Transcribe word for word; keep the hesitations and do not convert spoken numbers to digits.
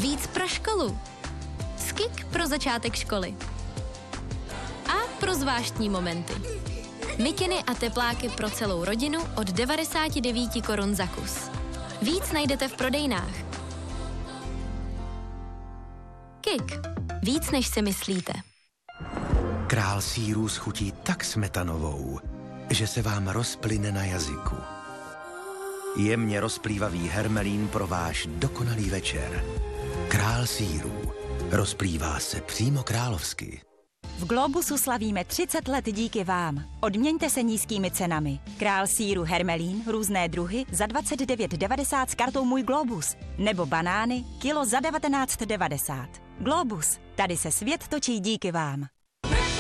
Víc pro školu. Skik pro začátek školy. A pro zvláštní momenty. Mikiny a tepláky pro celou rodinu od devadesát devět korun za kus. Víc najdete v prodejnách. Kik. Víc, než si myslíte. Král sýrů schutí tak smetanovou, že se vám rozplyne na jazyku. Jemně rozplývavý hermelín pro váš dokonalý večer. Král sýrů. Rozplývá se přímo královsky. V Globusu slavíme třicet let díky vám. Odměňte se nízkými cenami. Král sýru hermelín, různé druhy za dvacet devět devadesát s kartou Můj Globus. Nebo banány, kilo za devatenáct devadesát. Globus, tady se svět točí díky vám.